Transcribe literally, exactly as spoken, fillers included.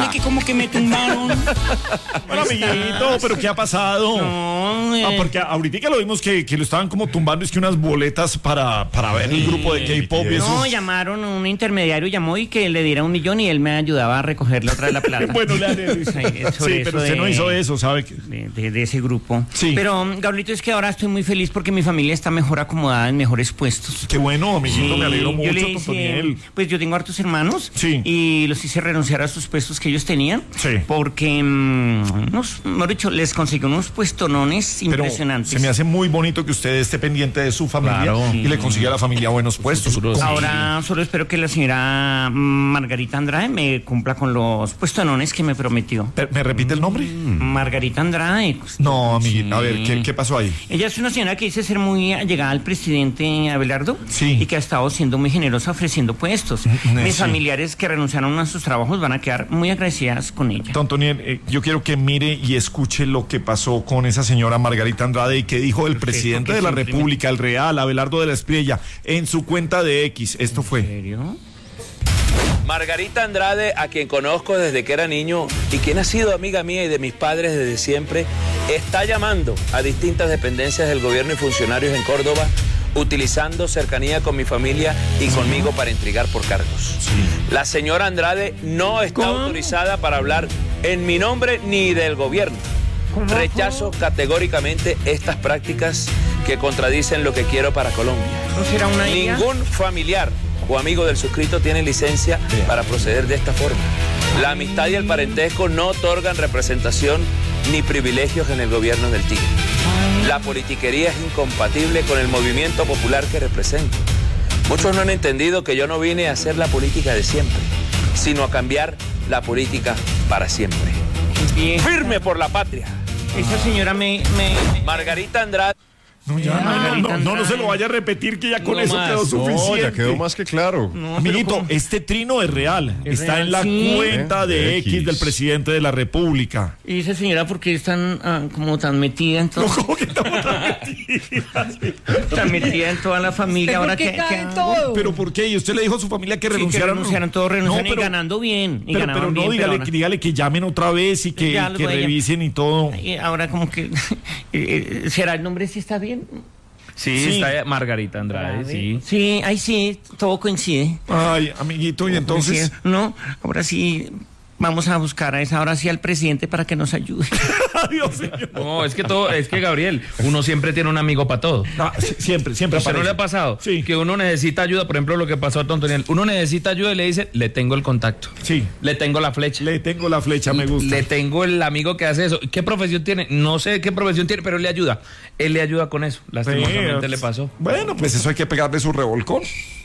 dije que como que me tumbaron. Bueno, amiguito, ¿pero qué ha pasado? No, eh. Ah, porque ahorita lo vimos que, que lo estaban como tumbando, es que unas boletas para, para ver el grupo de K-pop y eso. No, llamaron, un intermediario llamó y que le diera un millón y él me ayudaba a recogerle otra de la plata. Bueno, le haré. Sí, Sí, pero usted de, no hizo eso, ¿sabe? De, de, de ese grupo. Sí. Pero, Gabrielito, es que ahora estoy muy feliz porque mi familia está mejor acomodada en mejores puestos. Qué bueno, amiguito, Sí, me alegro yo mucho, le Don hice, Toniel. pues yo tengo hartos hermanos Sí. y los hice renunciar a sus puestos que ellos tenían. Sí. Porque, mmm, unos, mejor dicho, les conseguí unos puestonones Pero impresionantes. se me hace muy bonito que usted esté pendiente de su familia Claro. y le consiga a la familia buenos puestos. Ahora solo espero que la señora Margarita Andrade me cumpla con los puestonones que me prometió. ¿Me me repite el nombre? Margarita Andrade. No, amiguita, Sí. a ver, ¿qué, qué pasó ahí? Ella es una señora que dice ser muy allegada al presidente Abelardo. Sí. Y que ha estado siendo muy generosa ofreciendo puestos. Mm, Mis sí. familiares que renunciaron a sus trabajos van a quedar muy agradecidas con ella. Don Toniel, eh, yo quiero que mire y escuche lo que pasó con esa señora Margarita Andrade y que dijo el presidente que de la siempre me- República, el real, Abelardo de la Espriella, en su cuenta de X. Esto ¿En fue. serio? Margarita Andrade, a quien conozco desde que era niño y quien ha sido amiga mía y de mis padres desde siempre, está llamando a distintas dependencias del gobierno y funcionarios en Córdoba, utilizando cercanía con mi familia y conmigo para intrigar por cargos. La señora Andrade no está ¿Cómo? autorizada para hablar en mi nombre ni del gobierno. Rechazo categóricamente estas prácticas que contradicen lo que quiero para Colombia. ¿No será una ella? Ningún familiar o amigo del suscrito tiene licencia para proceder de esta forma. La amistad y el parentesco no otorgan representación ni privilegios en el gobierno del Tigre. La politiquería es incompatible con el movimiento popular que represento. Muchos no han entendido que yo no vine a hacer la política de siempre, sino a cambiar la política para siempre. Bien. ¡Firme por la patria! Esa señora me... me- me- Margarita Andrade. No, ya, Margarita no, no, no se Andrade. lo vaya a repetir, que ya con No eso más. quedó No, suficiente. ya quedó más que claro. No, pero Amiguito, ¿cómo? este trino es real. Es Está real, en la sí. cuenta de ¿Eh? X X. del presidente de la República. ¿Y esa señora por qué es tan, ah, como tan metida en todo? ¿Cómo que estamos tan metidas? Tan metida en toda la familia. Ahora que, ¿Pero por qué? ¿Y usted le dijo a su familia que Sí, que renunciaran? renunciaron, todos renunciaron No, y pero- ganando bien. Y Pero, ganaban pero no, bien, dígale, pero dígale que llamen otra vez y que, Ya los que voy a- revisen y todo. ahora, y ahora como que... eh, ¿será el nombre si está bien? Sí, Sí. está Margarita Andrade, sí. Sí, ahí sí, todo coincide. Ay, amiguito, y entonces... Coincide. No, ahora sí... Vamos a buscar a esa hora sí al presidente para que nos ayude. Adiós, señor. No, es que todo, es que Gabriel, uno siempre tiene un amigo para todo. Ah, sí, siempre, siempre ¿A usted no aparece. le ha pasado? Sí. Que uno necesita ayuda, por ejemplo, lo que pasó a Don Toniel. Uno necesita ayuda y le dice, le tengo el contacto. Sí. Le tengo la flecha. Le tengo la flecha, me gusta. Le tengo el amigo que hace eso. ¿Qué profesión tiene? No sé qué profesión tiene, pero él le ayuda. Él le ayuda con eso. Lastimosamente Sí, le pasó. Bueno, pues eso hay que pegarle su revolcón.